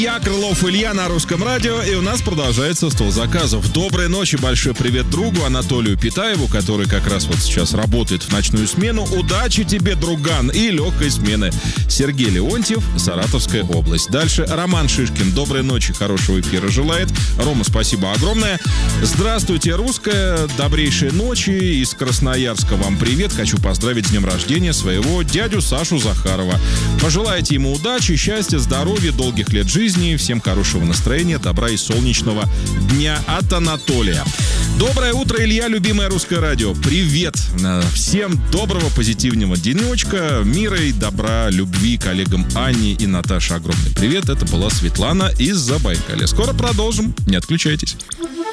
Я Крылов Илья на Русском радио, и у нас продолжается стол заказов. Доброй ночи, большой привет другу Анатолию Питаеву, который как раз вот сейчас работает в ночную смену. Удачи тебе, друган, и легкой смены. Сергей Леонтьев, Саратовская область. Дальше Роман Шишкин. Доброй ночи, хорошего эфира желает. Рома, спасибо огромное. Здравствуйте, русская, добрейшей ночи. Из Красноярска вам привет. Хочу поздравить с днем рождения своего дядю Сашу Захарова. Пожелайте ему удачи, счастья, здоровья, долгих лет жизни. Всем хорошего настроения, добра и солнечного дня от Анатолия. Доброе утро, Илья, любимое русское радио. Привет! Всем доброго, позитивного денечка, мира и добра, любви коллегам Анне и Наташе огромный привет. Это была Светлана из Забайкалья. Скоро продолжим, не отключайтесь.